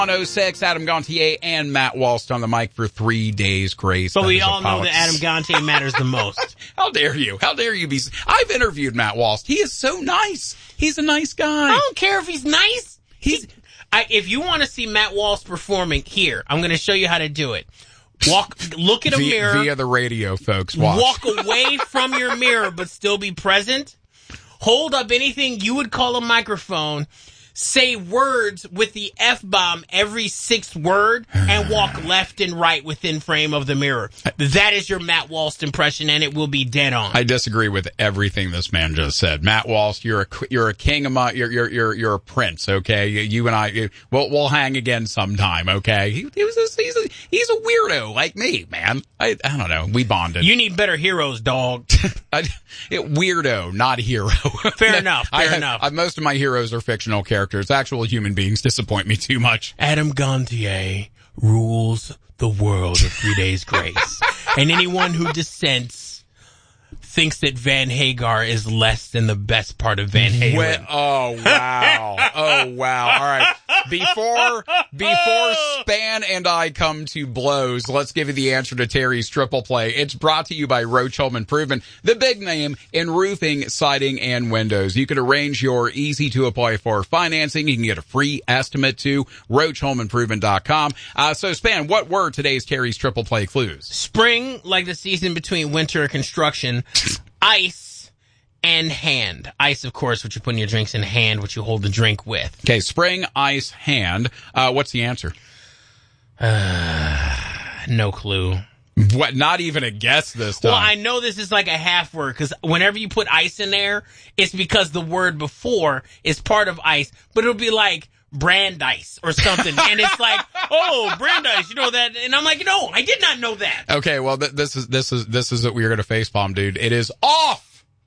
106, Adam Gontier and Matt Walsh on the mic for 3 days grace. But we all know that Adam Gontier matters the most. How dare you? How dare you be... I've interviewed Matt Walsh. He is so nice. He's a nice guy. I don't care if he's nice. If you want to see Matt Walsh performing, here, I'm going to show you how to do it. Look at a mirror. Via the radio, folks. Watch. Walk away from your mirror, but still be present. Hold up anything you would call a microphone. Say words with the F-bomb every sixth word and walk left and right within frame of the mirror. That is your Matt Walsh impression, and it will be dead on. I disagree with everything this man just said. Matt Walsh, you're a king among you're a prince. Okay, you and I we'll hang again sometime. Okay, he's a weirdo like me, man. I don't know. We bonded. You need better heroes, dog. Weirdo, not hero. Fair enough. Most of my heroes are fictional characters. Actual human beings disappoint me too much. Adam Gontier rules the world of 3 days grace. And anyone who dissents thinks that Van Hagar is less than the best part of Van Halen. Oh, wow. All right. Before Span and I come to blows, let's give you the answer to Terry's triple play. It's brought to you by Roach Home Improvement, the big name in roofing, siding, and windows. You can arrange your easy-to-apply-for financing. You can get a free estimate to RoachHomeImprovement.com. So, Span, what were today's Terry's triple play clues? Spring, like the season between winter and construction. Ice and hand. Ice, of course, what you put in your drinks, and hand, what you hold the drink with. Okay, spring, ice, hand. What's the answer? No clue. What? Not even a guess this time. Well, I know this is like a half word, because whenever you put ice in there, it's because the word before is part of ice, but it'll be like Brandeis or something, and it's like, oh, Brandeis, you know that, and I'm like, no, I did not know that. Okay, well, this is what we're gonna facepalm, dude. It is off.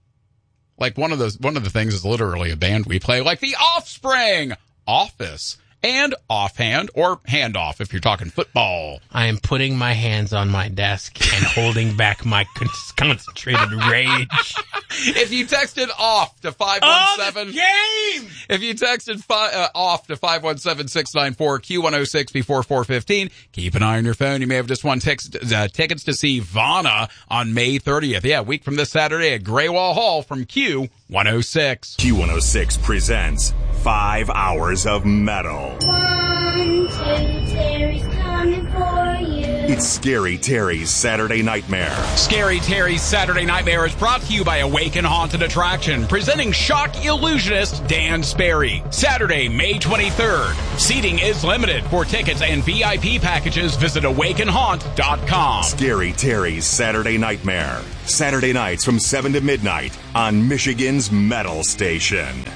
Like one of the things is literally a band we play, like the Offspring, Office, and Offhand, or Handoff if you're talking football. I am putting my hands on my desk and holding back my concentrated rage. If you texted off to 517, game. If you texted off to 517-694-Q106 before 4:15, keep an eye on your phone. You may have just won tickets to see Vanna on May 30th. Yeah, a week from this Saturday at Graywall Hall from Q106. Q106 presents 5 hours of metal. 1, 2, Terry's coming for you. It's Scary Terry's Saturday Nightmare. Scary Terry's Saturday Nightmare is brought to you by Awaken Haunted Attraction, presenting shock illusionist Dan Sperry. Saturday, May 23rd. Seating is limited. For tickets and VIP packages, visit awakenhaunt.com. Scary Terry's Saturday Nightmare. Saturday nights from 7 to midnight on Michigan's Metal Station.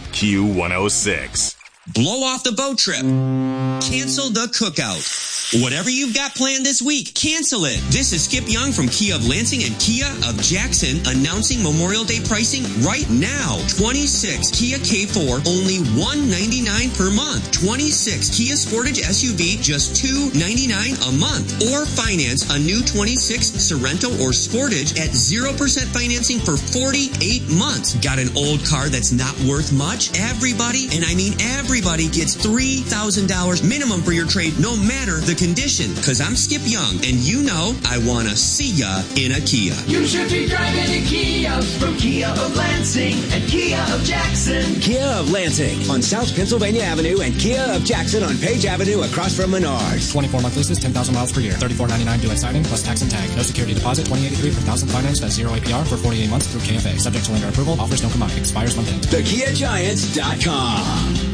Q106. Blow off the boat trip. Cancel the cookout. Whatever you've got planned this week, cancel it. This is Skip Young from Kia of Lansing and Kia of Jackson announcing Memorial Day pricing right now. 26 Kia K4, only $199 per month. 26 Kia Sportage SUV, just $299 a month. Or finance a new 26 Sorento or Sportage at 0% financing for 48 months. Got an old car that's not worth much? Everybody, and I mean everybody, gets $3,000 minimum for your trade, no matter the condition. Cause I'm Skip Young, and you know I wanna see ya in a Kia. You should be driving a Kia from Kia of Lansing and Kia of Jackson. Kia of Lansing on South Pennsylvania Avenue and Kia of Jackson on Page Avenue across from Menards. 24-month leases, 10,000 miles per year. $34.99 due at signing plus tax and tag. No security deposit. $20.83 per thousand financed at 0 APR for 48 months through KFA. Subject to lender approval. Offers don't combine. Expires month end. TheKiaGiants.com.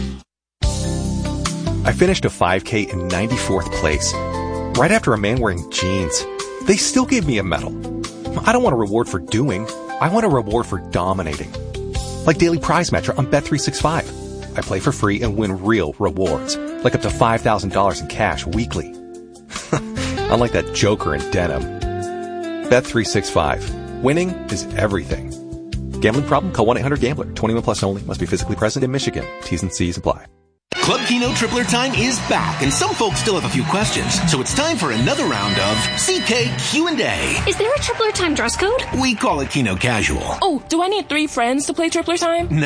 I finished a 5K in 94th place, right after a man wearing jeans. They still gave me a medal. I don't want a reward for doing. I want a reward for dominating. Like Daily Prize Match on Bet365. I play for free and win real rewards, like up to $5,000 in cash weekly. Unlike that joker in denim. Bet365. Winning is everything. Gambling problem? Call 1-800-GAMBLER. 21 plus only. Must be physically present in Michigan. T's and C's apply. Club Keno Tripler Time is back, and some folks still have a few questions, so it's time for another round of CK Q&A. Is there a Tripler Time dress code? We call it Keno Casual. Oh, do I need 3 friends to play Tripler Time? No, but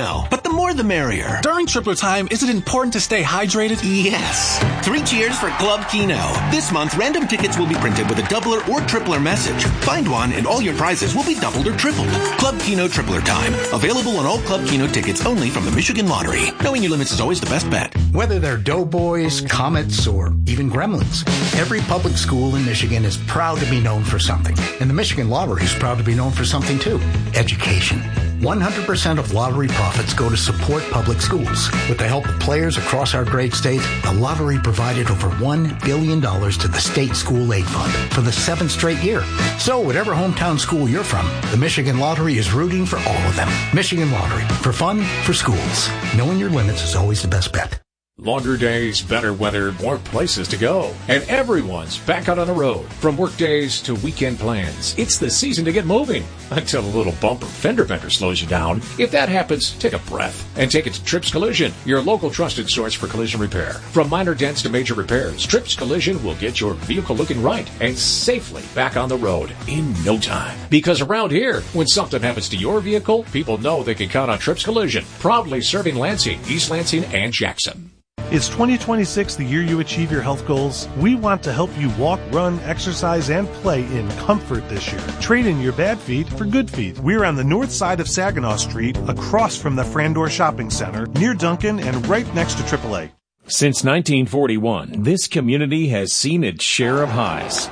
The more the merrier. During Tripler time, is it important to stay hydrated? Yes. 3 cheers for Club Kino. This month, random tickets will be printed with a doubler or tripler message. Find one and all your prizes will be doubled or tripled. Club Kino Tripler time. Available on all Club Kino tickets only from the Michigan Lottery. Knowing your limits is always the best bet. Whether they're Doughboys, Comets, or even Gremlins, every public school in Michigan is proud to be known for something. And the Michigan Lottery is proud to be known for something too. Education. 100% of lottery profits go to support public schools. With the help of players across our great state, the lottery provided over $1 billion to the State School Aid Fund for the 7th straight year. So whatever hometown school you're from, the Michigan Lottery is rooting for all of them. Michigan Lottery. For fun, for schools. Knowing your limits is always the best bet. Longer days, better weather, more places to go. And everyone's back out on the road. From work days to weekend plans. It's the season to get moving. Until a little bumper fender bender slows you down. If that happens, take a breath and take it to Trips Collision, your local trusted source for collision repair. From minor dents to major repairs, Trips Collision will get your vehicle looking right and safely back on the road in no time. Because around here, when something happens to your vehicle, people know they can count on Trips Collision. Proudly serving Lansing, East Lansing, and Jackson. Is 2026 the year you achieve your health goals? We want to help you walk, run, exercise, and play in comfort this year. Trade in your bad feet for good feet. We're on the north side of Saginaw Street, across from the Frandor Shopping Center, near Duncan, and right next to AAA. Since 1941, this community has seen its share of highs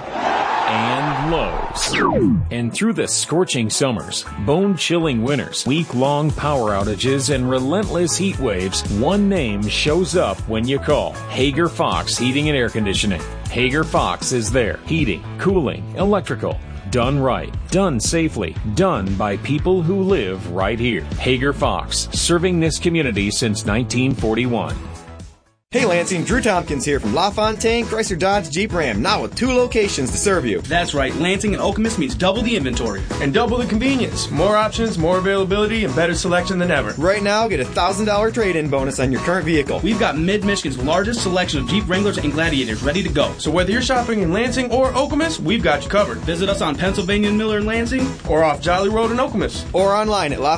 and lows. And through the scorching summers, bone-chilling winters, week-long power outages, and relentless heat waves, one name shows up when you call. Hager Fox Heating and Air Conditioning. Hager Fox is there. Heating, cooling, electrical. Done right, done safely, done by people who live right here. Hager Fox, serving this community since 1941. Hey Lansing, Drew Tompkins here from LaFontaine Chrysler Dodge Jeep Ram, now with 2 locations to serve you. That's right, Lansing and Okemos means double the inventory. And double the convenience. More options, more availability, and better selection than ever. Right now, get a $1,000 trade-in bonus on your current vehicle. We've got Mid-Michigan's largest selection of Jeep Wranglers and Gladiators ready to go. So whether you're shopping in Lansing or Okemos, we've got you covered. Visit us on Pennsylvania and Miller in Lansing, or off Jolly Road in Okemos. Or online at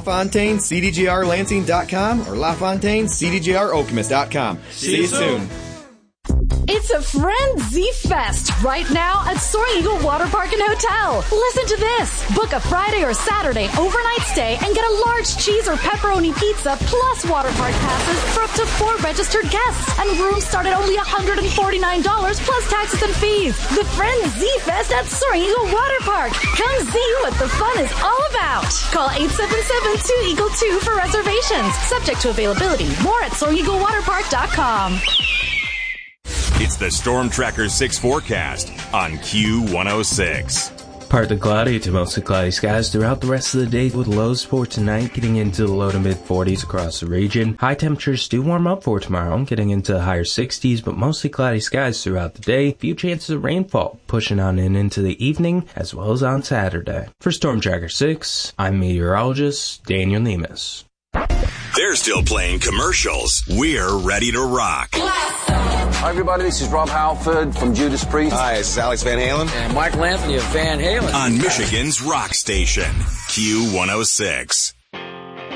LaFontaineCDGRLansing.com or LaFontaineCDGROkemos.com. See you soon. It's a Frenzy Fest right now at Soaring Eagle Water Park and Hotel. Listen to this. Book a Friday or Saturday overnight stay and get a large cheese or pepperoni pizza plus water park passes for up to 4 registered guests. And rooms start at only $149 plus taxes and fees. The Frenzy Fest at Soaring Eagle Water Park. Come see what the fun is all about. Call 877-2EAGLE-2 for reservations. Subject to availability. More at SoaringEagleWaterPark.com. It's the Storm Tracker 6 forecast on Q106. Partly cloudy to mostly cloudy skies throughout the rest of the day, with lows for tonight getting into the low to mid 40s across the region. High temperatures do warm up for tomorrow, getting into the higher 60s, but mostly cloudy skies throughout the day. Few chances of rainfall pushing on into the evening as well as on Saturday. For Storm Tracker 6, I'm meteorologist Daniel Nemes. They're still playing commercials. We're ready to rock. Hi, everybody. This is Rob Halford from Judas Priest. Hi, this is Alex Van Halen. And Michael Anthony of Van Halen. On Michigan's rock station, Q106.